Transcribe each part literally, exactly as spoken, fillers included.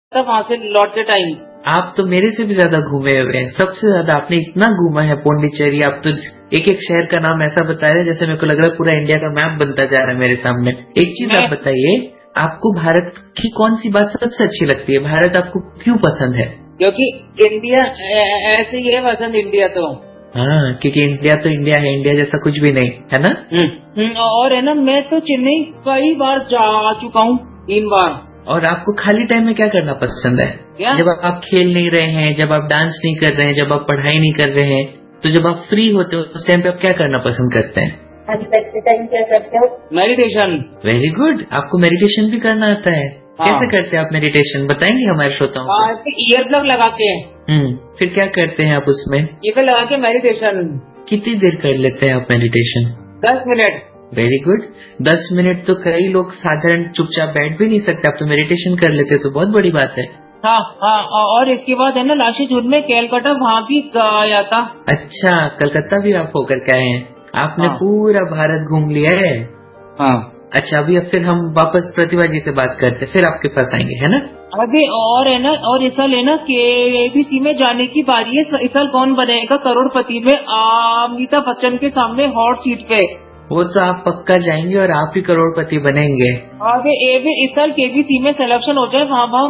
तब वहां से लौटते टाइम। आप तो मेरे से भी ज्यादा घूमे हुए हैं, सबसे ज्यादा आपने इतना घूमा है पौंडीचेरी। आप तो एक एक शहर का नाम ऐसा बता रहे हैं जैसे मेरे को लग रहा है पूरा इंडिया का मैप बनता जा रहा है मेरे सामने। एक चीज आप बताइए, आपको भारत की कौन सी बात सबसे अच्छी लगती है? भारत आपको क्यों पसंद है? क्योंकि इंडिया ऐसे ही है पसंद, इंडिया तो। हाँ, क्योंकि इंडिया तो इंडिया है, इंडिया जैसा कुछ भी नहीं है ना। और है ना, मैं तो चेन्नई कई बार जा चुका हूँ, तीन बार। और आपको खाली टाइम में क्या करना पसंद है? क्या? जब आप खेल नहीं रहे हैं, जब आप डांस नहीं कर रहे हैं, जब आप पढ़ाई नहीं कर रहे हैं, तो जब आप फ्री होते हो उस टाइम पे आप क्या करना पसंद करते हैं? क्या करते हो? मेडिटेशन। वेरी गुड, आपको मेडिटेशन भी करना आता है। हाँ। कैसे करते हैं आप मेडिटेशन, बताएंगे हमारे श्रोताओं को? ईयर प्लग लगा के। हम्म फिर क्या करते हैं आप उसमें? ईयर लगा के मेडिटेशन। कितनी देर कर लेते हैं आप मेडिटेशन? दस मिनट। Very good. दस मिनट तो कई लोग साधारण चुपचाप बैठ भी नहीं सकते, आप तो मेडिटेशन कर लेते तो बहुत बड़ी बात है। हाँ हाँ, और इसके बाद है ना लाशीचूर में कैलकाटा, वहाँ भी आया था। अच्छा, कलकत्ता भी आप होकर के आए हैं। आपने हाँ। पूरा भारत घूम लिया है। हाँ। अच्छा, अभी अब फिर हम वापस प्रतिभा जी से बात करते हैं, फिर आपके पास आएंगे, है ना? अभी और है ना, और इस साल है ना केबीसी में जाने की बारी है। इस साल कौन बनेगा करोड़पति में? अमिताभ बच्चन के सामने हॉट सीट पे। वो तो आप पक्का जाएंगे और आप ही करोड़पति बनेंगे। आगे इस साल केबीसी में सिलेक्शन हो जाए, वहाँ वहाँ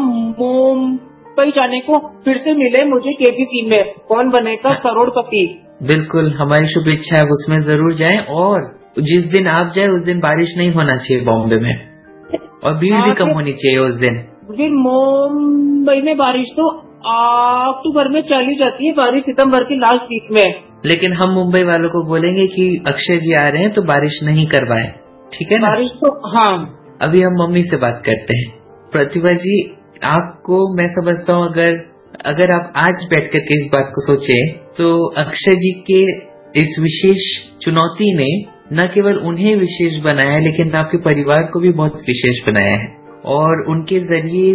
मुंबई जाने को फिर से मिले मुझे केबीसी में, कौन बनेगा करोड़पति। बिल्कुल, हमारी शुभ इच्छा है उसमें जरूर जाएं। और जिस दिन आप जाए उस दिन बारिश नहीं होना चाहिए बॉम्बे में, और भीड़ भी कम होनी चाहिए उस दिन। फिर मुंबई में बारिश तो अक्टूबर में चली जाती है, बारिश सितंबर की लास्ट वीक में। लेकिन हम मुंबई वालों को बोलेंगे कि अक्षय जी आ रहे हैं तो बारिश नहीं करवाएं, ठीक है ना? बारिश तो हाँ। अभी हम मम्मी से बात करते हैं। प्रतिभा जी, आपको मैं समझता हूँ अगर अगर आप आज बैठ करके इस बात को सोचे तो अक्षय जी के इस विशेष चुनौती ने न केवल उन्हें विशेष बनाया है लेकिन आपके परिवार को भी बहुत विशेष बनाया है। और उनके जरिए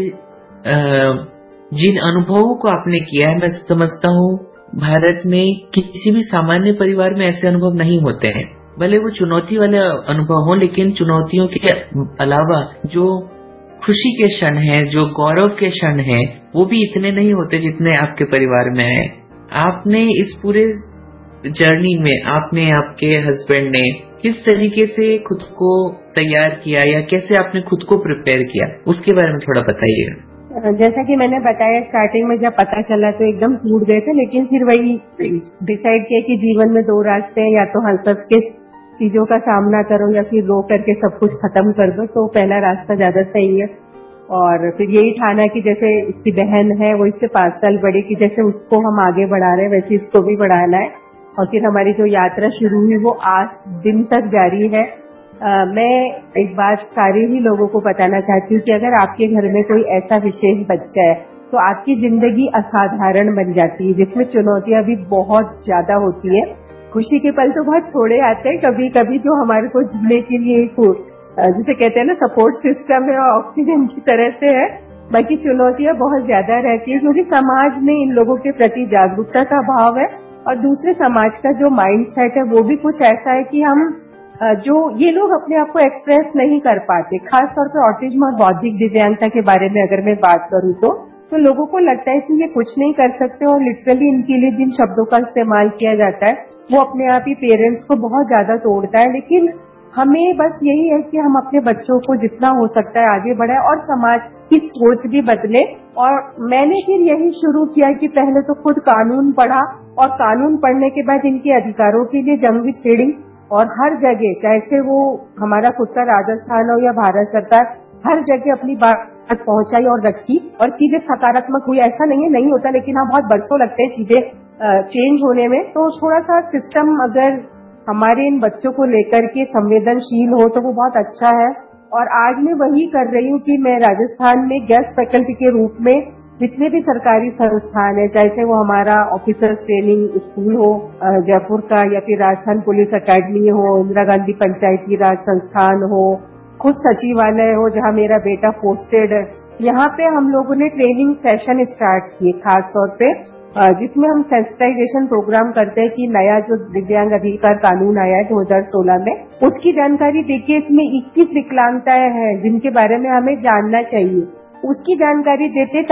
जिन अनुभवों को आपने किया है, मैं समझता हूँ भारत में किसी भी सामान्य परिवार में ऐसे अनुभव नहीं होते हैं। भले वो चुनौती वाले अनुभव हो, लेकिन चुनौतियों के अलावा जो खुशी के क्षण हैं, जो गौरव के क्षण हैं, वो भी इतने नहीं होते जितने आपके परिवार में हैं। आपने इस पूरे जर्नी में आपने आपके हस्बैंड ने किस तरीके से खुद को तैयार किया या कैसे आपने खुद को प्रिपेयर किया, उसके बारे में थोड़ा बताइएगा। जैसा कि मैंने बताया स्टार्टिंग में जब पता चला तो एकदम टूट गए थे, लेकिन फिर वही डिसाइड किया कि जीवन में दो रास्ते हैं, या तो हंस हंस के चीजों का सामना करो या फिर रो करके सब कुछ खत्म कर दो। तो पहला रास्ता ज्यादा सही है। और फिर यही ठाना कि जैसे इसकी बहन है वो इससे पांच साल बड़ी, की जैसे उसको हम आगे बढ़ा रहे हैं वैसे इसको भी बढ़ाना है। और फिर हमारी जो यात्रा शुरू हुई वो आज दिन तक जारी है। आ, मैं एक बात सारे ही लोगों को बताना चाहती हूँ कि अगर आपके घर में कोई ऐसा विशेष बच्चा है तो आपकी जिंदगी असाधारण बन जाती है, जिसमें चुनौतियां भी बहुत ज्यादा होती है। खुशी के पल तो बहुत थोड़े आते हैं, कभी कभी जो हमारे को जीने के लिए जिसे कहते हैं ना सपोर्ट सिस्टम है और ऑक्सीजन की तरह से है। बाकी चुनौतियां बहुत ज्यादा रहती है क्योंकि समाज में इन लोगों के प्रति जागरूकता का अभाव है, और दूसरे समाज का जो माइंड सेट है वो भी कुछ ऐसा है कि हम जो ये लोग अपने आप को एक्सप्रेस नहीं कर पाते। खासतौर पर ऑटिज्म और बौद्धिक दिव्यांगता के बारे में अगर मैं बात करूँ तो तो लोगों को लगता है कि ये कुछ नहीं कर सकते, और लिटरली इनके लिए जिन शब्दों का इस्तेमाल किया जाता है वो अपने आप ही पेरेंट्स को बहुत ज्यादा तोड़ता है। लेकिन हमें बस यही है कि हम अपने बच्चों को जितना हो सकता है आगे बढ़ाएं और समाज की सोच भी बदले। और मैंने फिर यही शुरू किया कि पहले तो खुद कानून पढ़ा, और कानून पढ़ने के बाद इनके अधिकारों के लिए जंग भी छेड़ी। और हर जगह, चाहे वो हमारा खुद का राजस्थान हो या भारत सरकार, हर जगह अपनी बात पहुंचाई और रखी, और चीजें सकारात्मक हुई। ऐसा नहीं है नहीं होता, लेकिन हाँ बहुत बरसों लगते हैं चीजें चेंज होने में। तो थोड़ा सा सिस्टम अगर हमारे इन बच्चों को लेकर के संवेदनशील हो तो वो बहुत अच्छा है। और आज मैं वही कर रही हूँ कि मैं राजस्थान में गेस्ट फैकल्टी के रूप में जितने भी सरकारी संस्थान है, चाहे वो हमारा ऑफिसर्स ट्रेनिंग स्कूल हो जयपुर का, या फिर राजस्थान पुलिस अकेडमी हो, इंदिरा गांधी पंचायती राज संस्थान हो, खुद सचिवालय हो जहाँ मेरा बेटा पोस्टेड है, यहाँ पे हम लोगों ने ट्रेनिंग सेशन स्टार्ट किए खास तौर पे, जिसमें हम सेंसिटाइजेशन प्रोग्राम करते हैं कि नया जो दिव्यांग अधिकार कानून आया है दो हज़ार सोलह में, उसकी जानकारी देखिए। इसमें इक्कीस विकलांगताएं हैं जिनके बारे में हमें जानना चाहिए, उसकी जानकारी देते